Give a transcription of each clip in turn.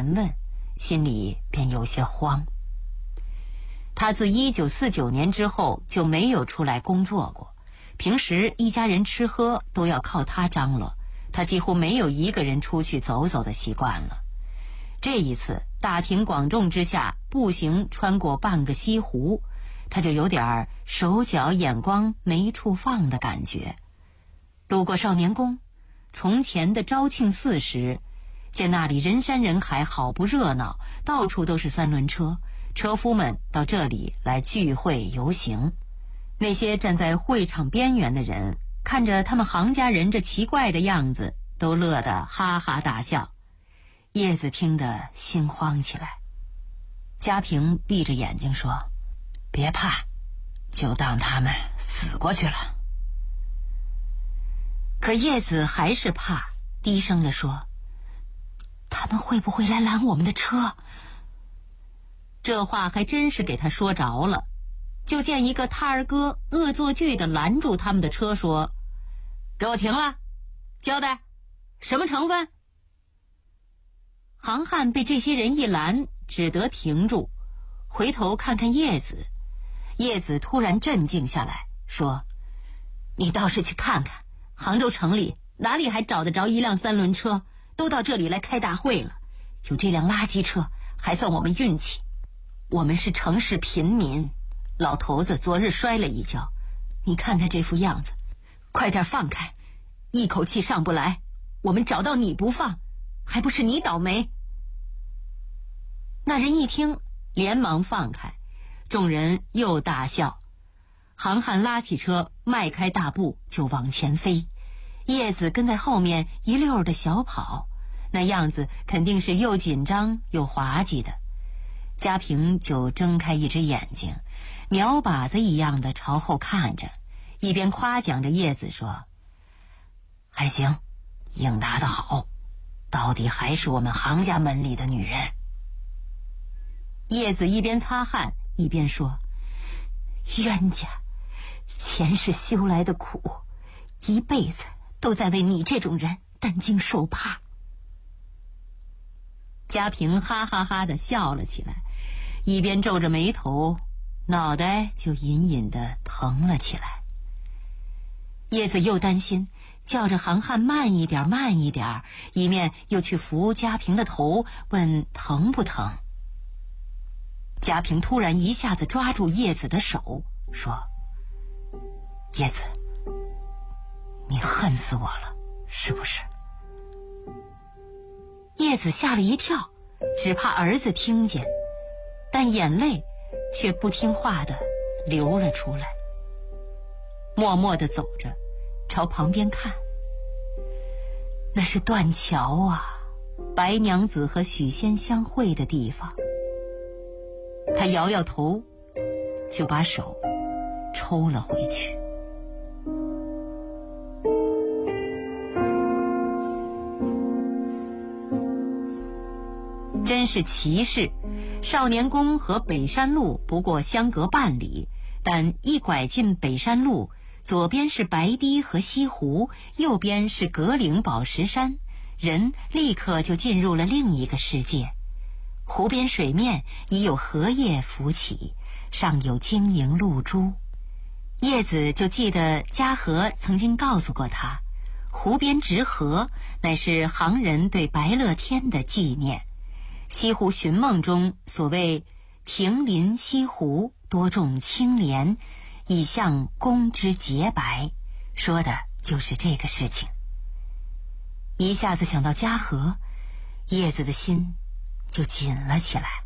盘问，心里便有些慌。他自1949年之后就没有出来工作过，平时一家人吃喝都要靠他张罗，他几乎没有一个人出去走走的习惯了。这一次大庭广众之下步行穿过半个西湖，他就有点手脚眼光没处放的感觉。路过少年宫，从前的昭庆寺时，见那里人山人海，好不热闹，到处都是三轮车，车夫们到这里来聚会游行。那些站在会场边缘的人看着他们行家人这奇怪的样子，都乐得哈哈大笑。叶子听得心慌起来。嘉平闭着眼睛说：别怕，就当他们死过去了。可叶子还是怕，低声地说：他们会不会来拦我们的车？这话还真是给他说着了。就见一个他儿哥恶作剧地拦住他们的车，说：给我停了，交代什么成分？航汉被这些人一拦，只得停住，回头看看叶子。叶子突然镇静下来，说：你倒是去看看，杭州城里哪里还找得着一辆三轮车，都到这里来开大会了，有这辆垃圾车还算我们运气。我们是城市贫民，老头子昨日摔了一跤，你看他这副样子，快点放开，一口气上不来，我们找到你不放，还不是你倒霉。那人一听，连忙放开，众人又大笑。航汉拉起车，迈开大步就往前飞，叶子跟在后面一溜的小跑，那样子肯定是又紧张又滑稽的。嘉平就睁开一只眼睛，苗靶子一样的朝后看着，一边夸奖着叶子说：还行，应答得好，到底还是我们行家门里的女人。叶子一边擦汗一边说：冤家，前世修来的苦，一辈子都在为你这种人担惊受怕。嘉平哈哈哈地笑了起来，一边皱着眉头，脑袋就隐隐地疼了起来。叶子又担心，叫着航汉慢一点慢一点，一面又去扶嘉平的头，问疼不疼。嘉平突然一下子抓住叶子的手，说：叶子，你恨死我了，是不是？叶子吓了一跳，只怕儿子听见，但眼泪却不听话地流了出来。默默地走着，朝旁边看，那是断桥啊，白娘子和许仙相会的地方。他摇摇头，就把手抽了回去。真是奇事，少年宫和北山路不过相隔半里，但一拐进北山路，左边是白堤和西湖，右边是格岭宝石山，人立刻就进入了另一个世界。湖边水面已有荷叶浮起，上有晶莹露珠。叶子就记得嘉禾曾经告诉过他，湖边植荷乃是行人对白乐天的纪念。西湖寻梦中所谓亭林西湖，多种青莲，以向宫之洁白，说的就是这个事情。一下子想到嘉禾，叶子的心就紧了起来。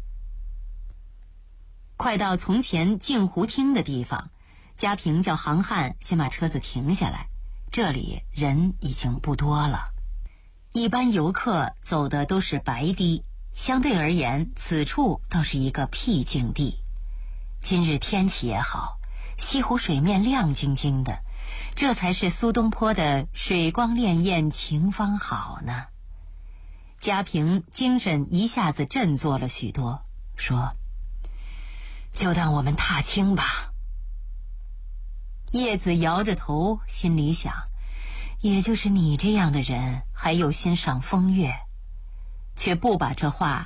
快到从前镜湖厅的地方，嘉平叫航汉先把车子停下来，这里人已经不多了。一般游客走的都是白堤，相对而言，此处倒是一个僻静地。今日天气也好，西湖水面亮晶晶的，这才是苏东坡的水光潋滟晴方好呢。嘉平精神一下子振作了许多，说：就当我们踏青吧。叶子摇着头，心里想，也就是你这样的人还有心赏风月，却不把这话